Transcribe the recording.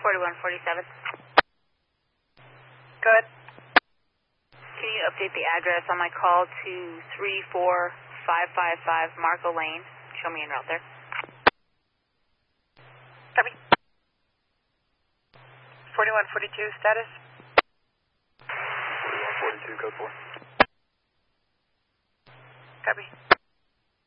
4147. Go ahead. Can you update the address on my call to 34555 Marco Lane? Show me en route there. Copy. 4142 status. 4142, code 4. Copy.